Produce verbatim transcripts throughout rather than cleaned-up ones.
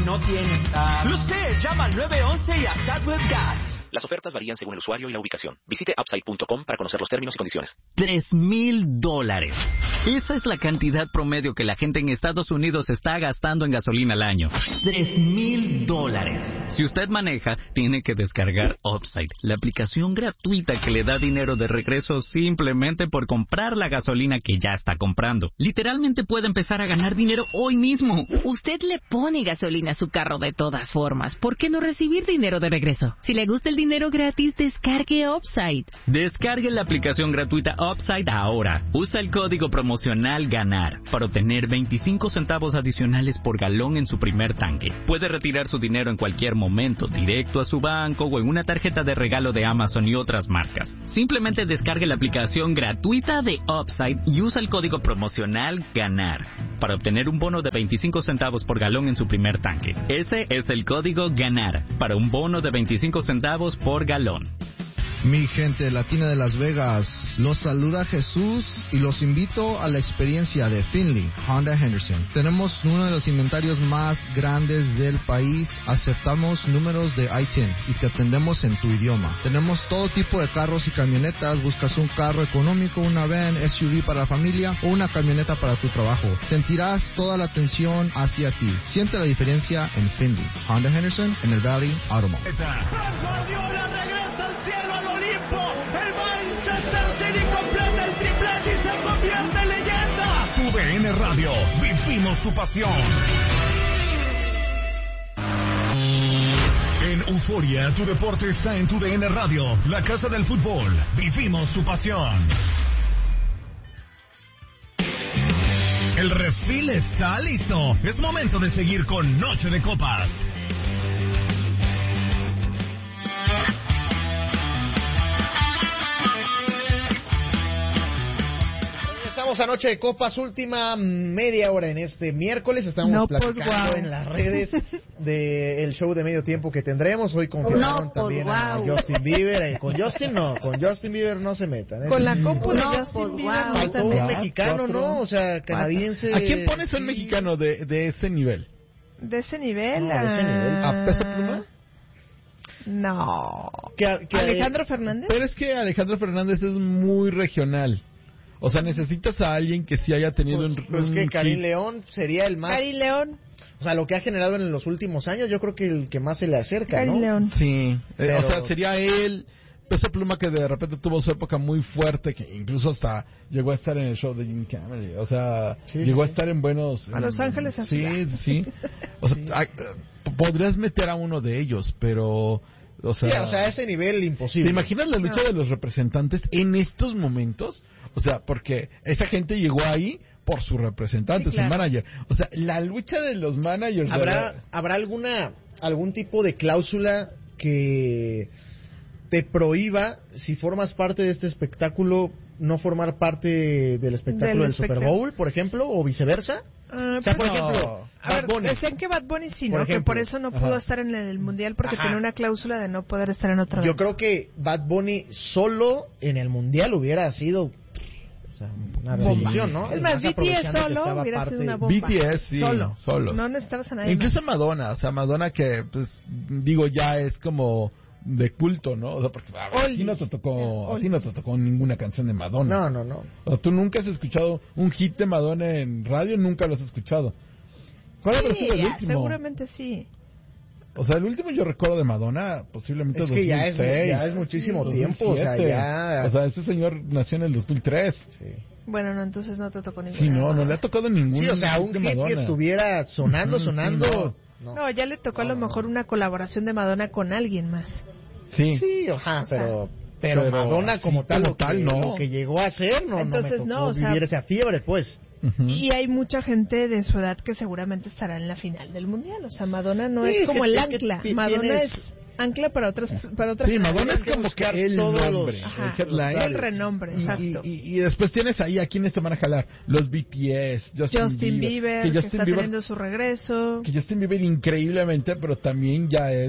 no tienes gas. Lo sé, llama al nueve once y a Statweb Gas. Las ofertas varían según el usuario y la ubicación. Visite upside punto com para conocer los términos y condiciones. Tres mil dólares. Esa es la cantidad promedio que la gente en Estados Unidos está gastando en gasolina al año. Tres mil dólares. Si usted maneja, tiene que descargar Upside, la aplicación gratuita que le da dinero de regreso simplemente por comprar la gasolina que ya está comprando. Literalmente puede empezar a ganar dinero hoy mismo. Usted le pone gasolina a su carro de todas formas. ¿Por qué no recibir dinero de regreso? Si le gusta el dinero gratis, descargue Upside. Descargue la aplicación gratuita Upside ahora. Usa el código promocional GANAR para obtener veinticinco centavos adicionales por galón en su primer tanque. Puede retirar su dinero en cualquier momento, directo a su banco o en una tarjeta de regalo de Amazon y otras marcas. Simplemente descargue la aplicación gratuita de Upside y usa el código promocional GANAR para obtener un bono de veinticinco centavos por galón en su primer tanque. Ese es el código GANAR para un bono de veinticinco centavos por galón. Mi gente latina de Las Vegas, los saluda Jesús y los invito a la experiencia de Finley Honda Henderson. Tenemos uno de los inventarios más grandes del país, aceptamos números de I diez y te atendemos en tu idioma. Tenemos todo tipo de carros y camionetas, buscas un carro económico, una van, S U V para familia o una camioneta para tu trabajo. Sentirás toda la atención hacia ti. Siente la diferencia en Finley Honda Henderson en el Valley Automall. Guardiola regresa al cielo al Olimpo. El Manchester City completa el triplete y se convierte en leyenda. Tu D N Radio, vivimos tu pasión. En Euforia, tu deporte está en Tu D N Radio, la casa del fútbol. Vivimos tu pasión. El refil está listo. Es momento de seguir con Noche de Copas. Estamos a Noche de Copas, última media hora en este miércoles. Estamos no, platicando pues, wow. en las redes del show de medio tiempo que tendremos. Hoy confirmaron no, también pues, a wow. Justin Bieber. Eh, con Justin no, con Justin Bieber no se metan. Con la sí. compu de no, Justin pues, Bieber wow. no se Faltó un mete. mexicano, ¿no? O sea, canadiense. ¿A quién pones un sí. mexicano de, de ese nivel? De ese nivel, No, de ese nivel. ¿A Peso Pluma? No. Que- que- ¿Alejandro Fernández? Pero es que Alejandro Fernández es muy regional. O sea, necesitas a alguien que sí haya tenido Pues, un... pues un que Karim hit. León sería el más... Karim León. O sea, lo que ha generado en los últimos años, yo creo que el que más se le acerca, Karim ¿no? León. Sí, eh, Pero- o sea, sería él... Peso Pluma, que de repente tuvo su época muy fuerte, que incluso hasta llegó a estar en el show de Jim Cameron. O sea, Sí, llegó sí. a estar en buenos... A Los Ángeles Sí, Azules. sí. O sea, Sí. hay- podrías meter a uno de ellos, pero... O sea, Sí, o sea, a ese nivel imposible. ¿te imaginas la lucha No. de los representantes en estos momentos? O sea, porque esa gente llegó ahí por su representante, Sí, su claro. manager. O sea, la lucha de los managers... de ¿Habrá, la- ¿Habrá alguna algún tipo de cláusula que te prohíba, si formas parte de este espectáculo, no formar parte del espectáculo Del del, Super espectáculo. Bowl, por ejemplo, o viceversa? Ah, O sea, por pues, ejemplo, a Bad ver, Bunny. decían que Bad Bunny sí, Por ¿no? Que ejemplo. por eso no pudo Ajá. estar en el Mundial porque Ajá. tenía una cláusula de no poder estar en otra Yo vez. creo que Bad Bunny solo en el Mundial hubiera sido o sea, una Sí. revolución, ¿no? Es más, B T S aprovechando que solo estaba hubiera parte- sido una bomba. B T S, sí, Solo. solos. No necesitabas a nadie Incluso más. Madonna, o sea, Madonna que, pues, digo, ya es como de culto, ¿no? O sea, porque a, ver, a ti no te tocó, a ti no te tocó ninguna canción de Madonna. No, no, no. O sea, tú nunca has escuchado un hit de Madonna en radio, nunca lo has escuchado. ¿Cuál habrá sido el Sí, último? seguramente sí. O sea, el último yo recuerdo de Madonna, posiblemente Es que ya es- dos mil seis, ya es muchísimo dos mil tiempo, o sea, siete. ya- O sea, ese señor nació en el dos mil tres. Sí. Bueno, no, entonces no te tocó ninguna. Sí, no, no le ha tocado ningún Sí, o sea, hit un de hit que Madonna. estuviera sonando, Ujú, sonando. sí, no. No, ya le tocó a lo mejor una colaboración de Madonna con alguien más. Sí. Sí, ajá, O sea, pero, pero pero Madonna así como tal, como lo que, tal, no. lo que llegó a hacer, no, Entonces, no me tocó no, o sea- vivir esa fiebre, pues. Ujú. Y hay mucha gente de su edad que seguramente estará en la final del Mundial. O sea, Madonna no Sí, es es como que- el es que ancla. ti- Madonna tienes- es ancla para otras para otras Sí, Madonna es Tienes que como que buscar el todos los- nombre, Ajá, el headline. el renombre, Y- exacto. Y, y- y después tienes ahí a quienes te van a jalar. Los B T S, Justin, Justin Bieber, que, que Justin está Bieber, teniendo su regreso. que Justin Bieber increíblemente, pero también ya es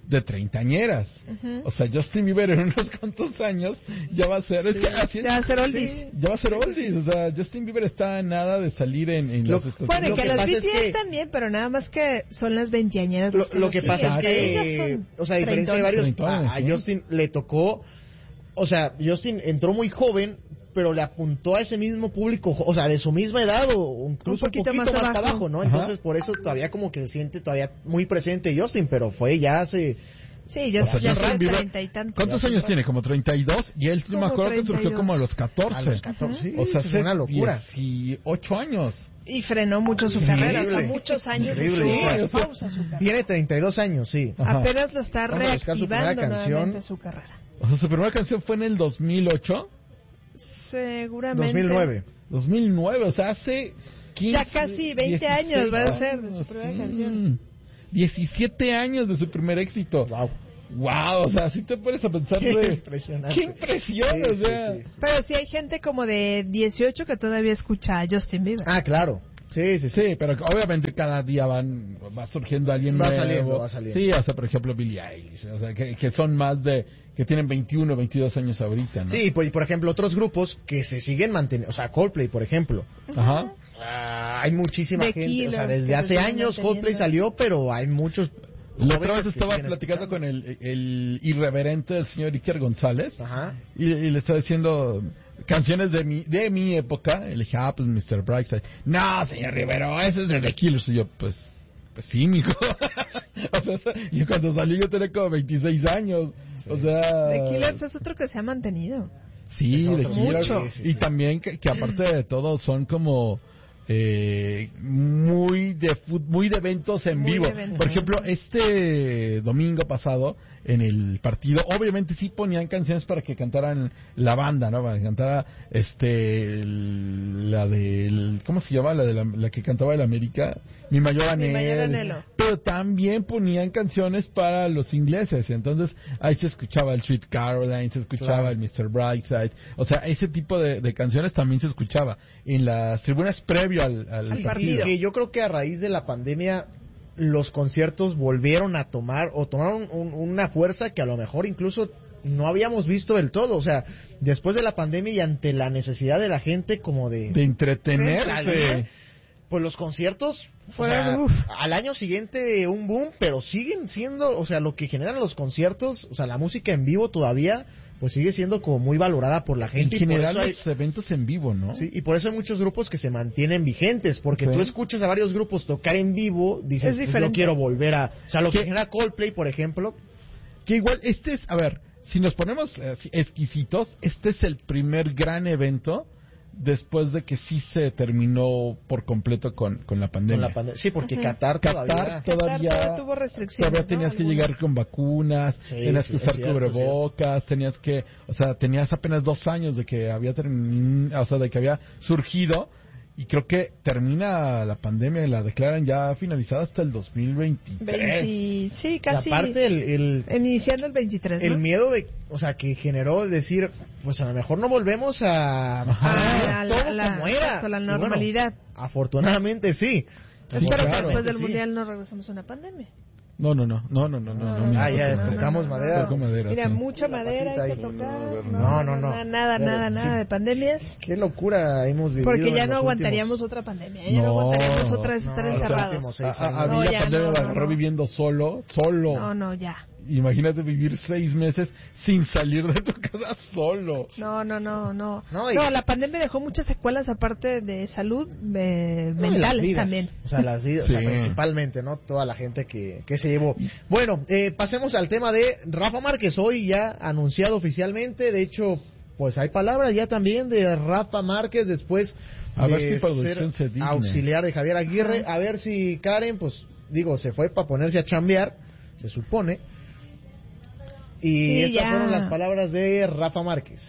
de treintañeras. Uh-huh. O sea, Justin Bieber en unos cuantos años ya va a ser... Sí, es que así ya va a ser oldies. Sí, ya va a ser oldies. O sea, Justin Bieber está a nada de salir en, en Lo, las estaciones. Bueno, y que, que los pasa B es T S que- también, pero nada más que son las veinteañeras. Lo, las que lo los que pasa es siguen. que, Ellas son o sea, a diferencia de varios, treintones, a, a sí. Justin le tocó, o sea, Justin entró muy joven, pero le apuntó a ese mismo público, o sea, de su misma edad o incluso un poquito, más, abajo. abajo, ¿no? Ajá. Entonces, por eso todavía como que se siente todavía muy presente Justin, pero fue ya hace... Sí, ya, O sea, ya Justin son Bieber, treinta y tantos. ¿cuántos años tiene? Como treinta y dos. Y él, yo me Como acuerdo que surgió treinta y dos. como a los catorce. A los catorce, sí, O sea, eso es una locura. dieciocho años. Y frenó mucho su Increíble. carrera, o sea, muchos años Increíble. estuvo en Sí, o sea, pausa su carrera. Tiene treinta y dos años, sí. Ajá. Apenas lo está Vamos a buscar su primera reactivando canción. nuevamente su carrera. O sea, su primera canción fue en el dos mil ocho. Seguramente. dos mil nueve. dos mil nueve, o sea, hace quince... Ya casi veinte años va a ser de su años, primera sí. canción. diecisiete años de su primer éxito. Wow. Wow, o sea, si te pones a pensar de... Impresionante. ¡Qué impresión! Sí, o sí, sea, sí, sí. Pero sí hay gente como de dieciocho que todavía escucha a Justin Bieber. Ah, claro. Sí, sí, sí. sí, pero obviamente cada día van va surgiendo alguien Va nuevo. saliendo, va saliendo. Sí, o sea, por ejemplo, Billie Eilish, o sea, que, que son más de... que tienen veintiuno, veintidós años ahorita, ¿no? Sí, por, y por ejemplo, otros grupos que se siguen manteniendo, o sea, Coldplay, por ejemplo. Ajá. Ah, hay muchísima The gente, o sea, Killers, desde que hace se siguen años manteniendo. Coldplay salió, pero hay muchos... La otra jóvenes vez que estaba siguen platicando escuchando. con el, el irreverente del señor Iker González. Ajá. Y, y le estaba diciendo canciones de mi de mi época. Y le dije, ah, pues mister Brightside. No, señor Rivero, ese es de The Killers. Y yo, pues, pues sí, mijo. O sea, yo cuando salí yo tenía como veintiséis años. Sí. O sea... The Killers es otro que se ha mantenido. Sí, Es The otro, Killers. mucho. Sí, sí, Y sí. también que, que aparte de todo son como... Eh, muy de fut- muy de eventos en Muy vivo. de eventos. Por ejemplo, este domingo pasado en el partido, obviamente sí ponían canciones para que cantaran la banda, ¿no? Para que cantara este el- la del ¿cómo se llama? La de la, la que cantaba el América, Mi mayor Mi anhelo. mayor anhelo. Pero también ponían canciones para los ingleses, entonces ahí se escuchaba el Sweet Caroline, se escuchaba Claro. el mister Brightside, o sea, ese tipo de, de canciones también se escuchaba en las tribunas previo al, al Al partido. partido. Que yo creo que a raíz de la pandemia los conciertos volvieron a tomar o tomaron un- una fuerza que a lo mejor incluso no habíamos visto del todo, o sea, después de la pandemia y ante la necesidad de la gente como de, De de entretenerse. salir, pues los conciertos o Fueron, sea, uf. al año siguiente un boom, pero siguen siendo, o sea, lo que generan los conciertos, o sea, la música en vivo todavía pues sigue siendo como muy valorada por la En gente y por general eso hay- los eventos en vivo, ¿no? Sí, y por eso hay muchos grupos que se mantienen vigentes, porque Sí. tú escuchas a varios grupos tocar en vivo, dices, Es pues, yo diferente. quiero volver a... O sea, lo que ¿Qué? genera Coldplay, por ejemplo, Que igual, este es, a ver, si nos ponemos eh, así, exquisitos, este es el primer gran evento después de que sí se terminó por completo con, con la con pandemia. la pandemia... Sí, porque Ujú. Qatar Qatar todavía... todavía, Qatar tuvo restricciones, todavía ¿no? tenías que Algunas. llegar con vacunas, Sí, tenías sí, que es usar cierto, cubrebocas, tenías que, o sea, tenías apenas dos años de que había termin, o sea, de que había surgido. Y creo que termina la pandemia y la declaran ya finalizada hasta el dos mil veintitrés. veinte, sí, Y casi. aparte el, el, Iniciando el veintitrés, el ¿no? miedo de... O sea, que generó decir, pues a lo mejor no volvemos a... Ah, a la- todo la- como era. exacto, la Y bueno, normalidad. afortunadamente sí. Espero que claro. después del Sí. mundial no regresemos a una pandemia. No, no, no, no, no, no, no. no, Ah, no, ya, no, no, tocamos no, madera. toco madera, Mira, sí. mucha La madera patita hay que ahí. tocar. No, no, no. Nada, nada, Pero, nada, nada sí. de pandemias. Qué locura hemos vivido. Porque ya en no los aguantaríamos últimos- otra pandemia. Ya no, No, aguantaríamos otra vez no, estar los encerrados. últimos seis A, a- a años. mí No, la ya pandemia no, me no, agarró no. viviendo solo, solo. No, no, ya. Imagínate vivir seis meses sin salir de tu casa solo. No, no, no, no. No, No, y- la pandemia dejó muchas secuelas aparte de salud eh, No, y las mentales vidas, también. O sea, las vidas, o sea, Sí. principalmente, ¿no? Toda la gente que, que se llevó. Bueno, eh, pasemos al tema de Rafa Márquez. Hoy ya anunciado oficialmente. De hecho, pues hay palabras ya también de Rafa Márquez después A ver de si producción se ser digne. auxiliar de Javier Aguirre. A ver si Karen, pues, digo, se fue para ponerse a chambear, se supone. Y Sí, estas ya. fueron las palabras de Rafa Márquez.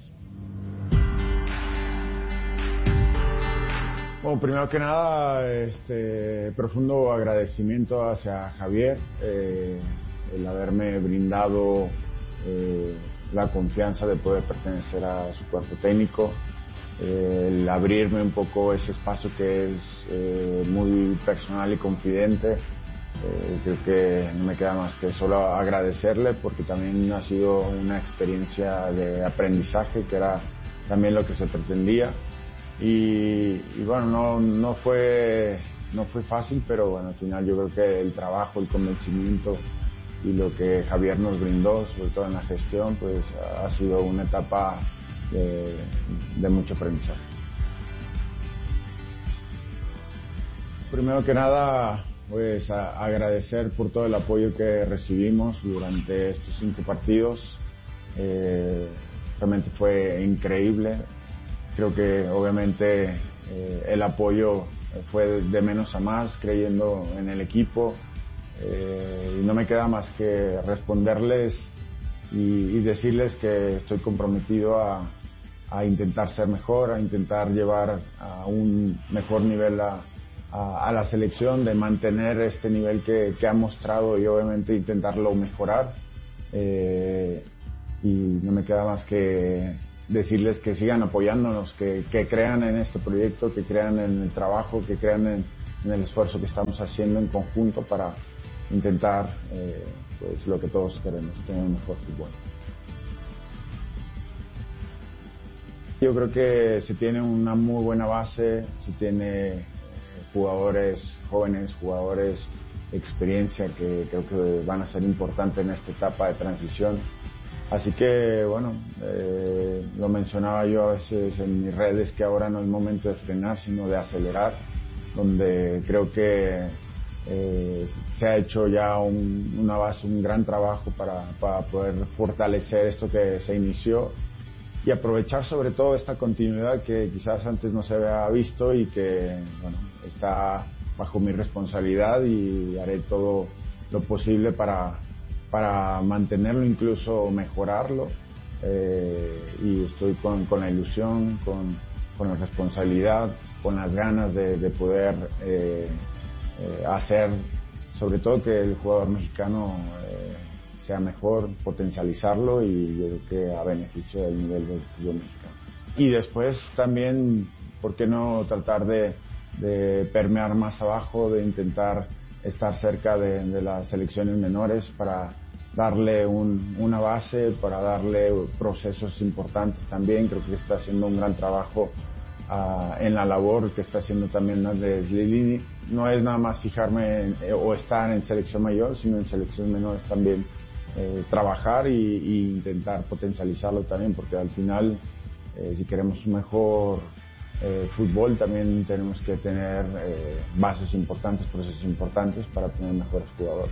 Bueno, primero que nada, este profundo agradecimiento hacia Javier, eh, el haberme brindado eh, la confianza de poder pertenecer a su cuerpo técnico, eh, el abrirme un poco ese espacio que es eh, muy personal y confidente, Eh, creo que no me queda más que solo agradecerle porque también ha sido una experiencia de aprendizaje que era también lo que se pretendía y, y bueno, no, no fue no fue fácil, pero bueno, al final yo creo que el trabajo, el convencimiento y lo que Javier nos brindó, sobre todo en la gestión, pues ha sido una etapa de, de mucho aprendizaje. Primero que nada, pues a agradecer por todo el apoyo que recibimos durante estos cinco partidos. Eh, realmente fue increíble. Creo que obviamente eh, el apoyo fue de, de menos a más, creyendo en el equipo. Eh, y no me queda más que responderles y, y decirles que estoy comprometido a, a intentar ser mejor, a intentar llevar a un mejor nivel a A, a la selección, de mantener este nivel que, que ha mostrado y obviamente intentarlo mejorar. Eh, y no me queda más que decirles que sigan apoyándonos, que, que crean en este proyecto, que crean en el trabajo, que crean en, en el esfuerzo que estamos haciendo en conjunto para intentar eh, pues lo que todos queremos, tener un mejor fútbol. Yo creo que se tiene una muy buena base, se tiene jugadores jóvenes, jugadores de experiencia que creo que van a ser importantes en esta etapa de transición. Así que, bueno, eh, lo mencionaba yo a veces en mis redes, que ahora no es momento de frenar, sino de acelerar, donde creo que eh, se ha hecho ya un, una base, un gran trabajo para, para poder fortalecer esto que se inició y aprovechar sobre todo esta continuidad que quizás antes no se había visto y que, bueno, está bajo mi responsabilidad y haré todo lo posible para, para mantenerlo, incluso mejorarlo. Eh, y estoy con, con la ilusión, con, con la responsabilidad, con las ganas de, de poder eh, eh, hacer, sobre todo que el jugador mexicano eh, sea mejor, potencializarlo y yo creo que a beneficio del nivel del fútbol mexicano. Y después también, ¿por qué no tratar de, de permear más abajo, de intentar estar cerca de, de las selecciones menores para darle un, una base, para darle procesos importantes también? Creo que está haciendo un gran trabajo uh, en la labor que está haciendo también Andrés Lilini. No es nada más fijarme en, eh, o estar en selección mayor, sino en selecciones menores también. Eh, trabajar y, y intentar potencializarlo también, porque al final eh, si queremos un mejor eh, fútbol también tenemos que tener eh, bases importantes, procesos importantes para tener mejores jugadores.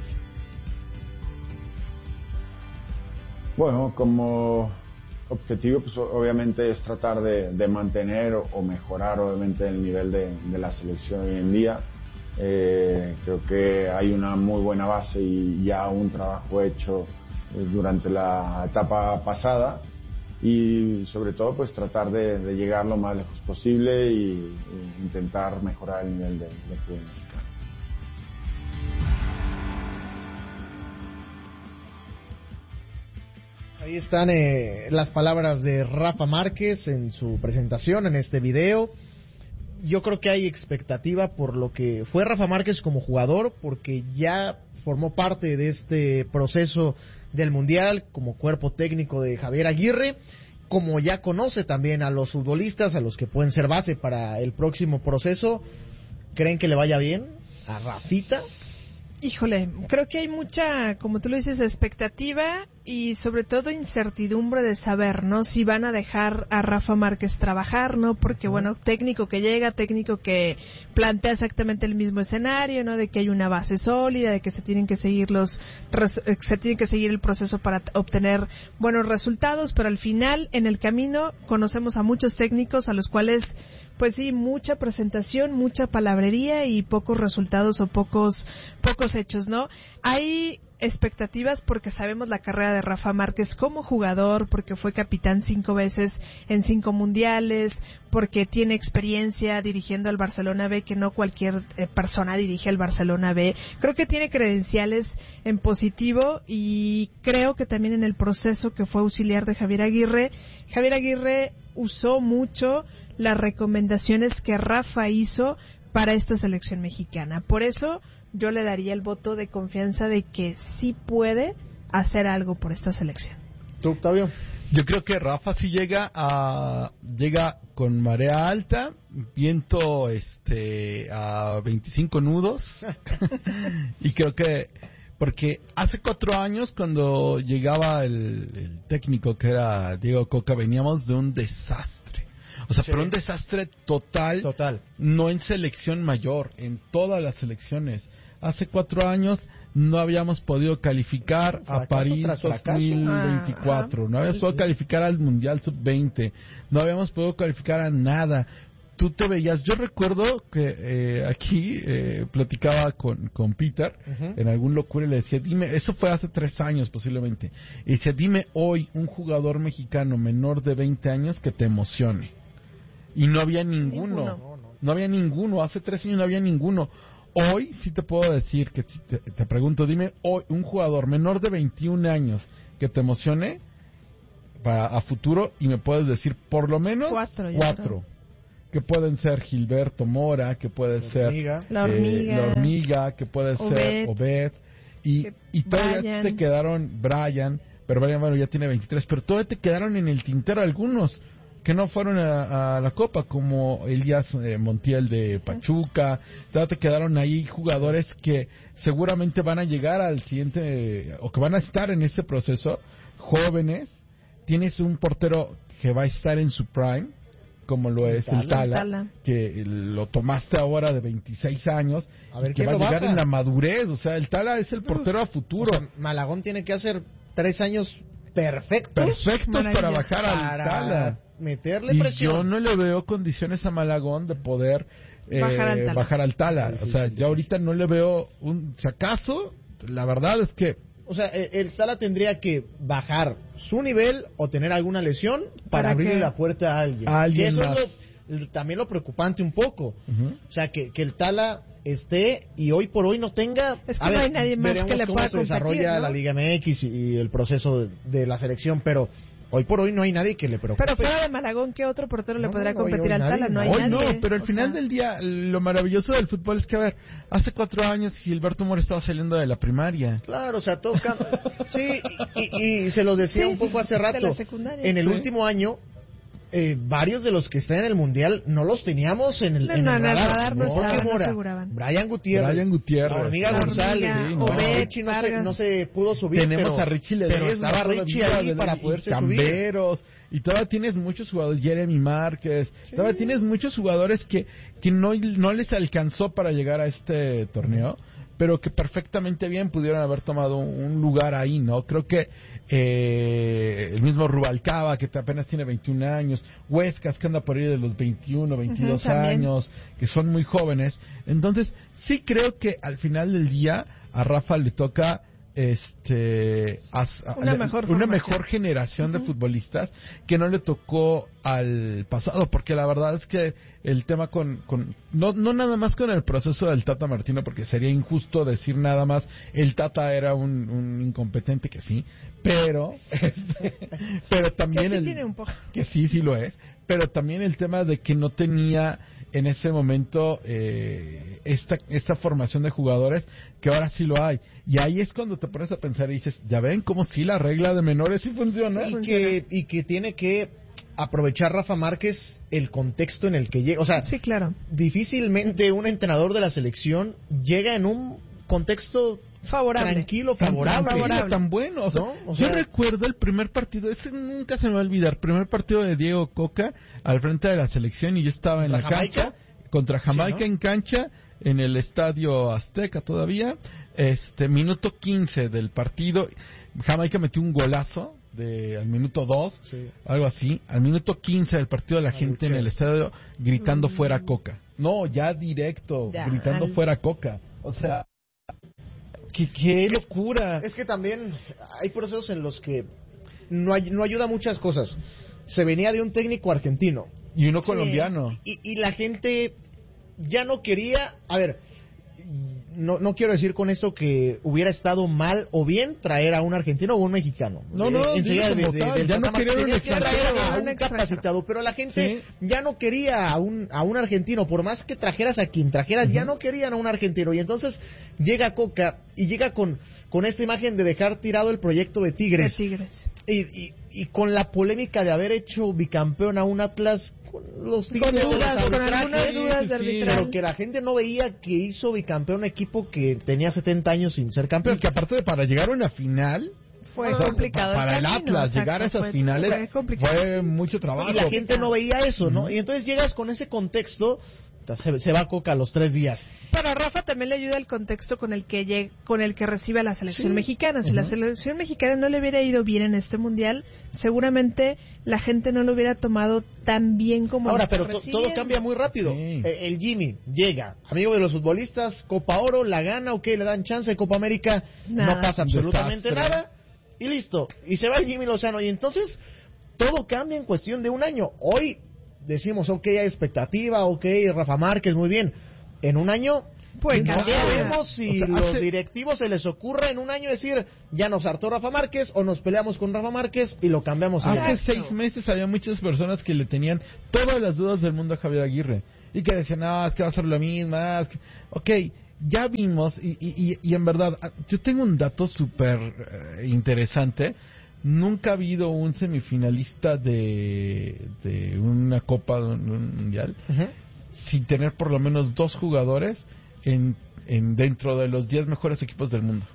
Bueno, como objetivo pues obviamente es tratar de, de mantener o, o mejorar obviamente el nivel de, de la selección hoy en día. Eh, creo que hay una muy buena base y ya un trabajo hecho eh, durante la etapa pasada y sobre todo pues tratar de, de llegar lo más lejos posible y, y intentar mejorar el nivel del de fútbol mexicano. Ahí están eh, las palabras de Rafa Márquez en su presentación en este video. Yo creo que hay expectativa por lo que fue Rafa Márquez como jugador, porque ya formó parte de este proceso del Mundial como cuerpo técnico de Javier Aguirre, como ya conoce también a los futbolistas, a los que pueden ser base para el próximo proceso. ¿Creen que le vaya bien a Rafita? Híjole, creo que hay mucha, como tú lo dices, expectativa y sobre todo incertidumbre de saber, ¿no? Si van a dejar a Rafa Márquez trabajar, ¿no? Porque, bueno, técnico que llega, técnico que plantea exactamente el mismo escenario, ¿no? De que hay una base sólida, de que se tienen que seguir los, se tiene que seguir el proceso para obtener buenos resultados, pero al final, en el camino, conocemos a muchos técnicos a los cuales, pues sí, mucha presentación, mucha palabrería y pocos resultados o pocos, pocos hechos, ¿no? Hay expectativas porque sabemos la carrera de Rafa Márquez como jugador, porque fue capitán cinco veces en cinco mundiales, porque tiene experiencia dirigiendo al Barcelona B, que no cualquier eh, persona dirige al Barcelona B. Creo que tiene credenciales en positivo y creo que también en el proceso que fue auxiliar de Javier Aguirre, Javier Aguirre usó mucho las recomendaciones que Rafa hizo para esta selección mexicana. Por eso yo le daría el voto de confianza de que sí puede hacer algo por esta selección. ¿Tú, Octavio? Yo creo que Rafa sí llega a llega con marea alta, viento este a veinticinco nudos y creo que porque hace cuatro años cuando llegaba el, el técnico que era Diego Coca veníamos de un desastre, o sea, sí. pero un desastre total, total, no en selección mayor, en todas las selecciones. Hace cuatro años no habíamos podido calificar fracaso a París dos mil veinticuatro, ah, no habíamos sí, podido sí. calificar al Mundial sub veinte, no habíamos podido calificar a nada. Tú te veías, yo recuerdo que eh, aquí eh, platicaba con, con Peter uh-huh. en algún locura y le decía, dime, eso fue hace tres años posiblemente, y decía, dime hoy un jugador mexicano menor de veinte años que te emocione. Y no había ninguno, ninguno. no había ninguno, hace tres años no había ninguno. Hoy sí te puedo decir que si te, te pregunto, dime hoy un jugador menor de veintiún años que te emocione para a futuro y me puedes decir por lo menos cuatro, cuatro que pueden ser Gilberto Mora, que puede la ser hormiga. La, hormiga. Eh, la hormiga, que puede Obed. ser Obed y, y todavía Brian. te quedaron Brian, pero Brian bueno ya tiene veintitrés, pero todavía te quedaron en el tintero algunos que no fueron a, a la Copa, como Elías eh, Montiel de Pachuca. Todavía te quedaron ahí jugadores que seguramente van a llegar al siguiente, o que van a estar en ese proceso, jóvenes. Tienes un portero que va a estar en su prime, como lo es el Tala, el Tala, que lo tomaste ahora de veintiséis años, a ver, que va a llegar baja? en la madurez. O sea, el Tala es el portero a futuro. O sea, Malagón tiene que hacer tres años perfectos, perfectos para bajar al Tala. Meterle y presión. Yo no le veo condiciones a Malagón de poder eh, bajar al Tala. Bajar al tala. Sí, o sea, sí, yo ahorita no le veo un... Si acaso, la verdad es que... O sea, el Tala tendría que bajar su nivel o tener alguna lesión para, para abrirle que... la puerta a alguien. A alguien eso más. es lo, también lo preocupante un poco. Uh-huh. O sea, que, que el Tala esté y hoy por hoy no tenga... Es que no ver, hay nadie más que le pueda competir, cómo se desarrolla, ¿no?, la Liga M X y, y el proceso de, de la selección, pero... Hoy por hoy no hay nadie que le preocupe. Pero fuera de Malagón, ¿qué otro portero no, le podrá no, competir al Tala? No hay hoy nadie. No, pero al final sea... del día, lo maravilloso del fútbol es que, a ver, hace cuatro años Gilberto Mora estaba saliendo de la primaria. Claro, o sea, todo cambia. Sí, y, y, y se los decía sí, un poco hace rato. En el sí. último año, eh, varios de los que están en el Mundial no los teníamos en el, no, en no, el no, radar. No, no, Mora, no figuraban. Brian Gutiérrez. Brian Gutiérrez. La hormiga la González. Hormiga, Sí, no, Obed, Richie no se, no se pudo subir. Tenemos pero, a Richie Ledesma. Pero estaba Richie ahí para poderse Camberos, subir. Y todavía tienes muchos jugadores, Jeremy Márquez, sí. todavía tienes muchos jugadores que, que no, no les alcanzó para llegar a este torneo, pero que perfectamente bien pudieron haber tomado un lugar ahí, ¿no? Creo que eh, el mismo Rubalcaba, que apenas tiene veintiún años, Huescas, que anda por ahí de los veintiuno, veintidós uh-huh, años, que son muy jóvenes. Entonces, sí creo que al final del día a Rafa le toca... este a, a, una, mejor, una mejor generación uh-huh. de futbolistas que no le tocó al pasado, porque la verdad es que el tema con, con no, no nada más con el proceso del Tata Martino, porque sería injusto decir nada más el Tata era un, un incompetente, que sí, pero este, pero también que sí el tiene un poco. que sí sí lo es, pero también el tema de que no tenía en ese momento eh, esta esta formación de jugadores que ahora sí lo hay, y ahí es cuando te pones a pensar y dices, ya ven cómo sí la regla de menores sí funciona, sí, y que y que tiene que aprovechar Rafa Márquez el contexto en el que llega, o sea, sí, claro, difícilmente un entrenador de la selección llega en un contexto favorable, tranquilo, favorable, tan, favorable. tan bueno, o sea, ¿no? O sea, yo recuerdo el primer partido, ese nunca se me va a olvidar, primer partido de Diego Coca al frente de la selección, y yo estaba en la Jamaica? cancha contra Jamaica, sí, ¿no?, en cancha en el Estadio Azteca todavía, este minuto quince del partido, Jamaica metió un golazo de al minuto dos, sí, algo así, al minuto quince del partido la gente en el estadio gritando mm. fuera Coca. No, ya directo, ya, gritando al... fuera Coca. O sea, qué, qué locura. Es, es que también hay procesos en los que no, hay, no ayuda muchas cosas. Se venía de un técnico argentino. Y uno sí. colombiano. Y, y la gente ya no quería, a ver, no, no quiero decir con esto que hubiera estado mal o bien traer a un argentino o un mexicano. No, no, eh, enseguida como de, de, tal, del ya no Tata querían Martino, tenías que traer a un un capacitado, pero la gente Sí. ya no quería a un, a un argentino, por más que trajeras a quien trajeras, uh-huh. ya no querían a un argentino. Y entonces llega Coca y llega con, con esta imagen de dejar tirado el proyecto de Tigres. De Tigres. Y, y, y con la polémica de haber hecho bicampeón a un Atlas con los Tigres, con dudas, con con algunas dudas de arbitraje. pero que la gente no veía que hizo bicampeón un equipo que tenía setenta años sin ser campeón. Y que aparte de para llegar a una final fue o sea, complicado pa- para el, el el camino, Atlas exacto, llegar a esas fue, finales fue, fue mucho trabajo. Y la gente no veía eso, ¿no? Uh-huh. Y entonces llegas con ese contexto, se, se va Coca a los tres días. Pero a Rafa también le ayuda el contexto con el que lleg- con el que recibe a la selección Sí. mexicana. Si Uh-huh. la selección mexicana no le hubiera ido bien en este mundial, seguramente la gente no lo hubiera tomado tan bien como Ahora, lo está pero to- recibiendo. todo cambia muy rápido. Sí. Eh, el Jimmy llega, amigo de los futbolistas, Copa Oro, la gana, ok, le dan chance de Copa América, Nada. no pasa absolutamente Desastre. nada, y listo. Y se va el Jimmy Lozano, y entonces todo cambia en cuestión de un año. Hoy decimos, ok, hay expectativa, ok, Rafa Márquez, muy bien. En un año, Puede no cambiar. sabemos si O sea, los hace- directivos se les ocurra en un año decir, ya nos hartó Rafa Márquez, o nos peleamos con Rafa Márquez y lo cambiamos. y ya. Hace seis meses había muchas personas que le tenían todas las dudas del mundo a Javier Aguirre y que decían, no, es que va a ser lo mismo, ah, es que... ok, ya vimos y, y, y- y en verdad, yo tengo un dato súper eh, interesante. Nunca ha habido un semifinalista de, de una copa, de un, un mundial, Ujú. sin tener por lo menos dos jugadores en, en dentro de los diez mejores equipos del mundo.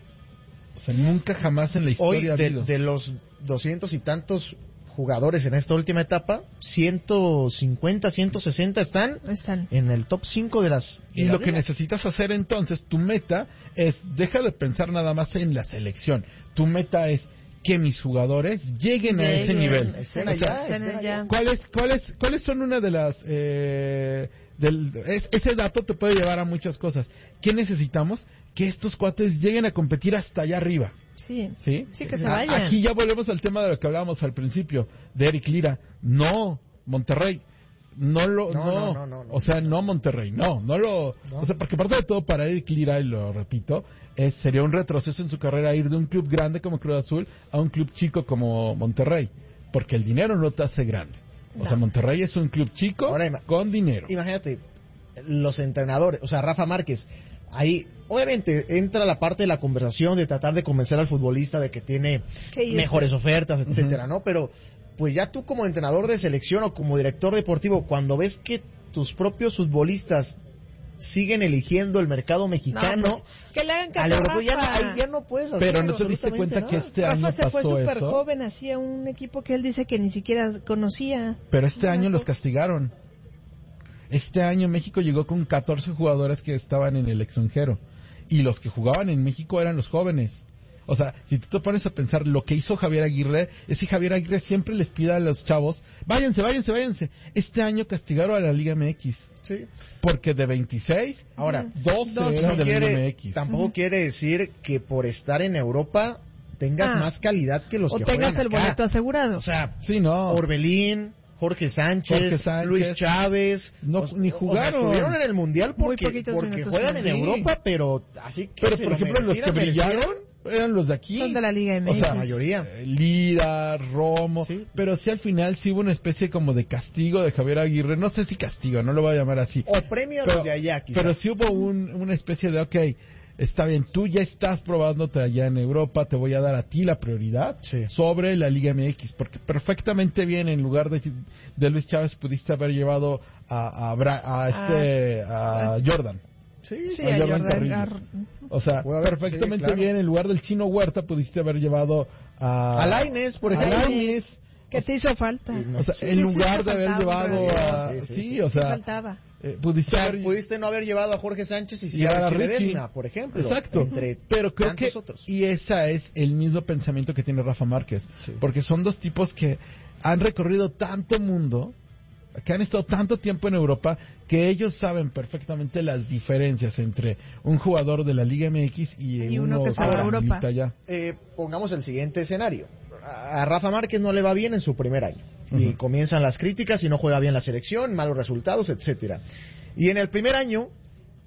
O sea, nunca jamás en la Hoy, historia ha de, habido. de los doscientos y tantos jugadores en esta última etapa, ciento cincuenta, ciento sesenta están, Están. en el top cinco de las... de Y las lo que ligas. necesitas hacer entonces, tu meta es, deja de pensar nada más en la selección. Tu meta es que mis jugadores lleguen a ese Lleguen, nivel. estén O sea, allá, estén estén allá. allá. ¿Cuáles, cuáles, cuáles son una de las... Eh, del, es- ese dato te puede llevar a muchas cosas. ¿Qué necesitamos? Que estos cuates lleguen a competir hasta allá arriba. Sí. ¿Sí? Sí, que se A- vayan. Aquí ya volvemos al tema de lo que hablábamos al principio, de Eric Lira. No, Monterrey. No lo, No, no, no, no, no, no. o sea, no Monterrey, no, no lo, No. o sea, porque aparte de todo para Eric Lira, y lo repito, es, sería un retroceso en su carrera ir de un club grande como Cruz Azul a un club chico como Monterrey, porque el dinero no te hace grande. O No. sea, Monterrey es un club chico Ahora ima- con dinero. Imagínate, los entrenadores, o sea, Rafa Márquez, ahí obviamente entra la parte de la conversación de tratar de convencer al futbolista de que tiene Que irse. mejores ofertas, etcétera, ¿no? Pero pues ya tú como entrenador de selección o como director deportivo, cuando ves que tus propios futbolistas siguen eligiendo el mercado mexicano, No, pues, que le hagan caso al a europeo ya, no- Rafa. ahí ya no puedes hacer Pero no te diste absolutamente cuenta que nada. este Rafa año se fue pasó súper eso. joven, hacía un equipo que él dice que ni siquiera conocía. Pero este año los castigaron. Este año México llegó con catorce jugadores que estaban en el extranjero. Y los que jugaban en México eran los jóvenes. O sea, si tú te pones a pensar lo que hizo Javier Aguirre, es que Javier Aguirre siempre les pide a los chavos, váyanse, váyanse, váyanse. Este año castigaron a la Liga M X. Sí. Porque de veintiséis, Ahora, doce doce eran de la Liga quiere- M X. tampoco quiere decir que por estar en Europa tengas Ah. más calidad que los O que tengas el juegan acá. boleto asegurado. O sea, Sí, no. Orbelín, Jorge Sánchez, Jorge Sánchez. Luis Chávez, No, o- ni o sea, jugaron. estuvieron en el Mundial Muy porque, poquitos porque minutos, juegan sí. en Europa, pero así que Pero se por lo ejemplo, los que merecieran, brillaron merecieran. eran los de aquí. Son de la Liga M O X. sea, la mayoría. eh, Lira, Romo, Sí. pero sí al final sí hubo una especie como de castigo de Javier Aguirre, no sé si castigo, no lo voy a llamar así. O premio a pero, los de allá, quizá. pero sí hubo un, una especie de, ok, está bien, tú ya estás probándote allá en Europa, te voy a dar a ti la prioridad Sí. sobre la Liga M X, porque perfectamente bien, en lugar de, de Luis Chávez pudiste haber llevado a, a, Bra- a este, a Jordan. Sí, Sí, a a Jordan Jordan Carrillo. Gar- O sea, Puede haber- perfectamente sí, claro. bien, en lugar del Chino Huerta pudiste haber llevado a... A Lainez, por a ejemplo. Lainez. que te hizo falta. O sea, Sí, en sí, lugar sí, de haber faltaba, llevado en a... realidad. Sí, Sí, sí, sí. o sea, faltaba. eh, O pudiste sea, haber... pudiste no haber llevado a Jorge Sánchez y sí llevar a a Richie Richie. Ledesma, por ejemplo. Exacto. Entre Pero creo que... tantos otros. Y ese es el mismo pensamiento que tiene Rafa Márquez. Sí. Porque son dos tipos que han recorrido tanto mundo, que han estado tanto tiempo en Europa, que ellos saben perfectamente las diferencias entre un jugador de la Liga M X y, Y uno que se va a ahora Europa. milita allá. Eh, pongamos el siguiente escenario. A a Rafa Márquez no le va bien en su primer año. Y Ujú. comienzan las críticas y no juega bien la selección, malos resultados, etcétera. Y en el primer año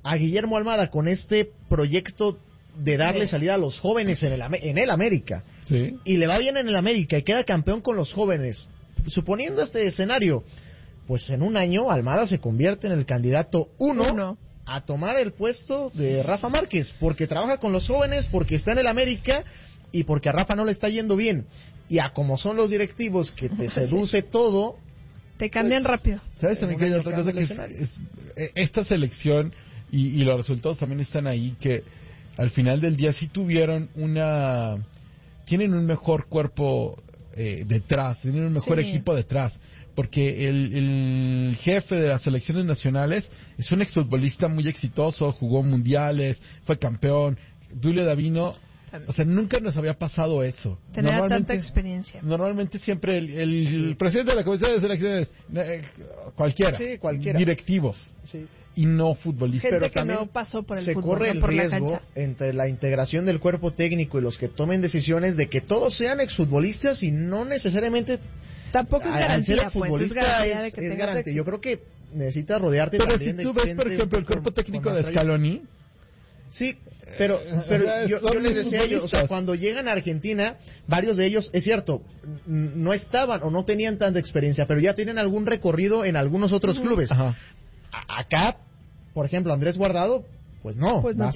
a Guillermo Almada con este proyecto de darle Sí. salida a los jóvenes en el, Am- en el América, Sí. y le va bien en el América y queda campeón con los jóvenes, suponiendo este escenario, pues en un año Almada se convierte en el candidato uno, Uno. a tomar el puesto de Rafa Márquez, porque trabaja con los jóvenes, porque está en el América y porque a Rafa no le está yendo bien. Y a como son los directivos que te seduce todo, Te cambian pues, rápido. ¿Sabes también que hay otra cosa que es, es- eh, esta selección y, y los resultados también están ahí, que al final del día sí tuvieron una... tienen un mejor cuerpo eh, detrás, tienen un mejor Sí. equipo detrás, porque el, el jefe de las selecciones nacionales es un exfutbolista muy exitoso, jugó mundiales, fue campeón. Tulio Davino, o sea, nunca nos había pasado eso. Tener tanta Normalmente- experiencia. Normalmente siempre el, el presidente de la comisión de selecciones, eh, cualquiera, Sí, cualquiera. directivos sí, y no futbolistas. Gente pero que también no pasó por el se fútbol, corre no el por la riesgo cancha. entre la integración del cuerpo técnico y los que tomen decisiones de que todos sean exfutbolistas y no necesariamente Tampoco es al- al ser garantía, pues, es exfutbolista garantía de es- que es tengas garante. éxito. Yo creo que necesitas rodearte Pero también si de tú ves, por gente ejemplo, el con- cuerpo técnico con de más trayectoria. Scaloni, Sí, pero, pero O sea, yo, son yo les decía, yo, o sea, futbolistas. cuando llegan a Argentina, varios de ellos, es cierto, n- no estaban o no tenían tanta experiencia, pero ya tienen algún recorrido en algunos otros clubes. ajá. A- acá, por ejemplo, Andrés Guardado, pues no, Pues no va a